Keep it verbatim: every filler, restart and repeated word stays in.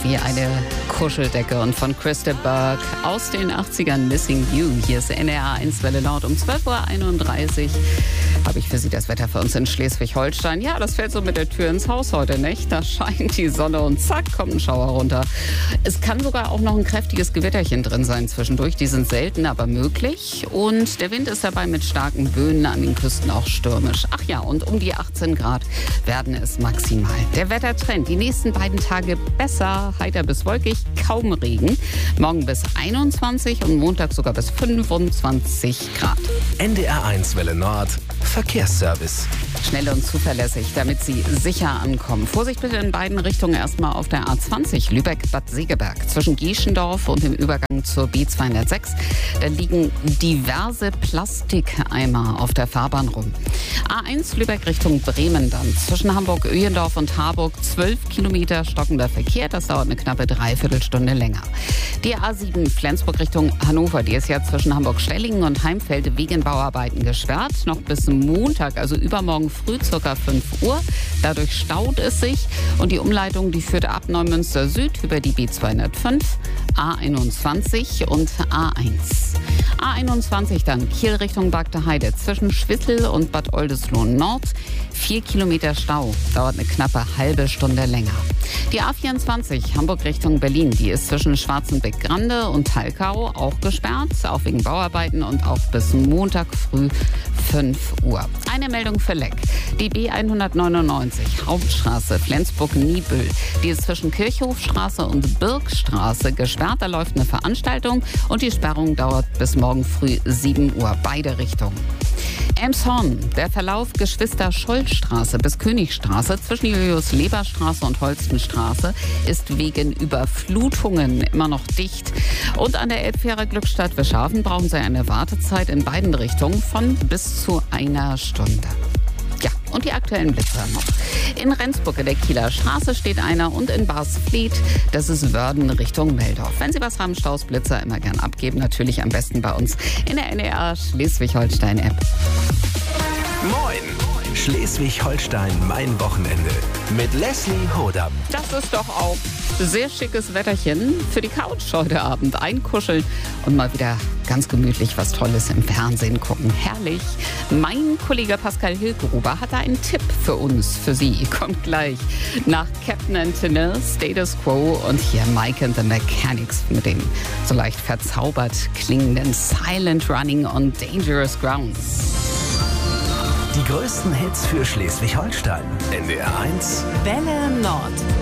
wie eine Kuscheldecke. Und von Krista Berg aus den achtzigern Missing You. Hier ist N D R eins Welle Nord um zwölf Uhr einunddreißig. Habe ich für Sie das Wetter für uns in Schleswig-Holstein. Ja, das fällt so mit der Tür ins Haus heute, nicht? Da scheint die Sonne und zack, kommt ein Schauer runter. Es kann sogar auch noch ein kräftiges Gewitterchen drin sein zwischendurch. Die sind selten, aber möglich. Und der Wind ist dabei mit starken Böen, an den Küsten auch stürmisch. Ach ja, und um die achtzehn Grad werden es maximal. Der Wettertrend, die nächsten beiden Tage besser, heiter bis wolkig, kaum Regen. Morgen bis einundzwanzig und Montag sogar bis fünfundzwanzig Grad. N D R eins Welle Nord, Verkehrsservice. Schnell und zuverlässig, damit Sie sicher ankommen. Vorsicht bitte in beiden Richtungen. Erstmal auf der A zwanzig Lübeck-Bad Segeberg zwischen Gieschendorf und dem Übergang zur B zweihundertsechs. Da liegen diverse Plastikeimer auf der Fahrbahn rum. A eins Lübeck Richtung Bremen dann. Zwischen Hamburg-Öhlendorf und Harburg zwölf Kilometer stockender Verkehr. Das dauert eine knappe Dreiviertelstunde länger. Die A sieben Flensburg Richtung Hannover. Die ist ja zwischen Hamburg-Stellingen und Heimfeld wegen Bauarbeiten gesperrt. Noch bis Montag, also übermorgen früh, ca. fünf Uhr. Dadurch staut es sich. Und die Umleitung, die führt ab Neumünster Süd über die B zweihundertfünf, A einundzwanzig und A eins. A einundzwanzig dann Kiel Richtung Bagde Heide zwischen Schwissel und Bad Oldesloe Nord. Vier Kilometer Stau, dauert eine knappe halbe Stunde länger. Die A vierundzwanzig Hamburg Richtung Berlin, die ist zwischen Schwarzenbeck-Grande und Talkau auch gesperrt, auch wegen Bauarbeiten und auch bis Montag früh fünf Uhr. Eine Meldung für Leck. Die B hundertneunundneunzig Hauptstraße Flensburg-Niebüll, die ist zwischen Kirchhofstraße und Birkstraße gesperrt. Da läuft eine Veranstaltung und die Sperrung dauert bis morgen früh sieben Uhr, beide Richtungen. Elmshorn, der Verlauf Geschwister-Scholl-Straße bis Königstraße zwischen Julius-Leber-Straße und Holstenstraße ist wegen Überflutungen immer noch dicht. Und an der Elbfähre Glückstadt-Wischhafen brauchen Sie eine Wartezeit in beiden Richtungen von bis zu einer Stunde. Ja, und die aktuellen Blitzer noch. In Rendsburg in der Kieler Straße steht einer und in Barsfleet, das ist Wörden Richtung Meldorf. Wenn Sie was haben, Staus, Blitzer immer gern abgeben. Natürlich am besten bei uns in der N D R Schleswig-Holstein-App. Moin! Schleswig-Holstein, mein Wochenende. Mit Leslie Hodam. Das ist doch auch sehr schickes Wetterchen für die Couch heute Abend. Einkuscheln und mal wieder ganz gemütlich was Tolles im Fernsehen gucken. Herrlich. Mein Kollege Pascal Hilgruber hat da einen Tipp für uns, für Sie. Kommt gleich nach Captain and Tennille, Status Quo und hier Mike and the Mechanics mit dem so leicht verzaubert klingenden Silent Running on Dangerous Grounds. Die größten Hits für Schleswig-Holstein. N D R eins Welle Nord.